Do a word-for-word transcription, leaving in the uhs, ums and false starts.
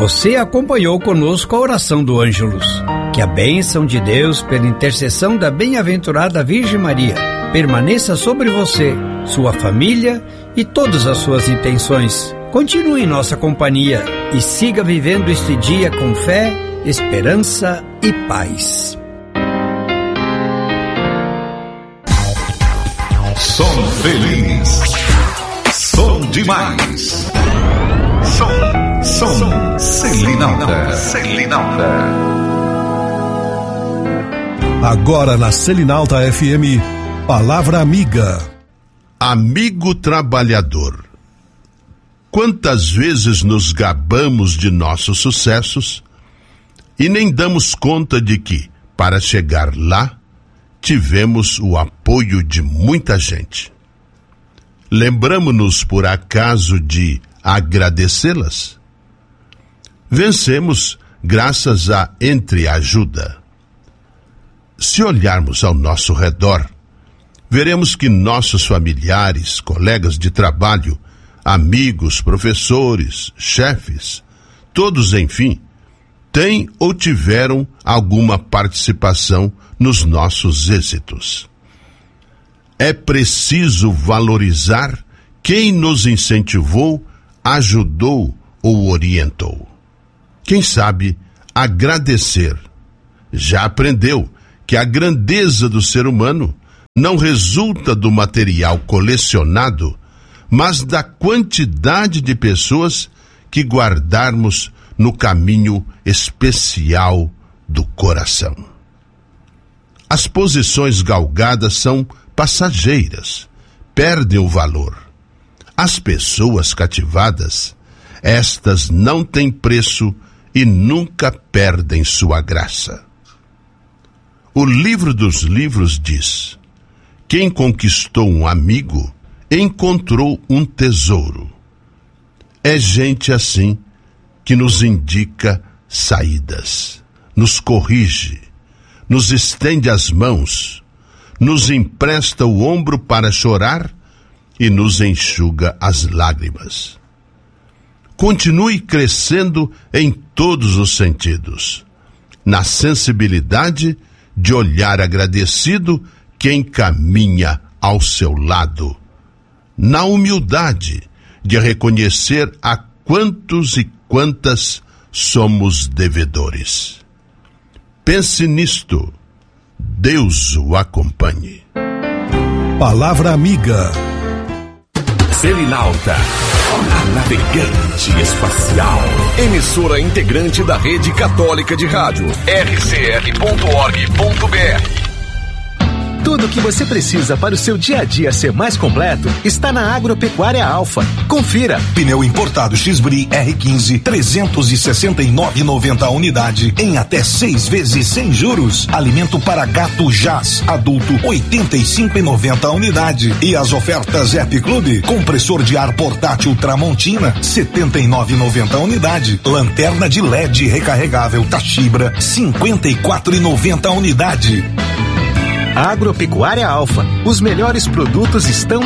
Você acompanhou conosco a oração do Ângelus. Que a bênção de Deus, pela intercessão da bem-aventurada Virgem Maria, permaneça sobre você, sua família e todas as suas intenções. Continue em nossa companhia e siga vivendo este dia com fé, esperança e paz. Som feliz. Som demais. Som, som, Selinalta. Selinalta. Agora na Selinalta F M, Palavra Amiga. Amigo trabalhador. Quantas vezes nos gabamos de nossos sucessos e nem damos conta de que, para chegar lá, tivemos o apoio de muita gente. Lembramo-nos por acaso de agradecê-las? Vencemos graças à entreajuda. Se olharmos ao nosso redor, veremos que nossos familiares, colegas de trabalho, amigos, professores, chefes, todos, enfim, têm ou tiveram alguma participação nos nossos êxitos. É preciso valorizar quem nos incentivou, ajudou ou orientou. Quem sabe agradecer. Já aprendeu que a grandeza do ser humano não resulta do material colecionado, mas da quantidade de pessoas que guardarmos no caminho especial do coração. As posições galgadas são passageiras, perdem o valor. As pessoas cativadas, estas não têm preço e nunca perdem sua graça. O livro dos livros diz: quem conquistou um amigo, encontrou um tesouro. É gente assim que nos indica saídas, nos corrige, nos estende as mãos, nos empresta o ombro para chorar e nos enxuga as lágrimas. Continue crescendo em todos os sentidos, na sensibilidade de olhar agradecido quem caminha ao seu lado, na humildade de reconhecer a quantos e quantas somos devedores. Pense nisto, Deus o acompanhe. Palavra Amiga. Selinalta, a navegante espacial. Emissora integrante da Rede Católica de Rádio, r c r ponto org ponto b r. Tudo o que você precisa para o seu dia a dia ser mais completo está na Agropecuária Alfa. Confira. Pneu importado X-Bri R quinze, trezentos e sessenta e nove reais e noventa centavos a unidade, em até seis vezes sem juros. Alimento para gato Jazz adulto, oitenta e cinco reais e noventa centavos a unidade. E as ofertas App Clube: compressor de ar portátil Tramontina, setenta e nove reais e noventa centavos a unidade. Lanterna de L E D recarregável Tachibra, cinquenta e quatro reais e noventa centavos a unidade. Agropecuária Alfa. Os melhores produtos estão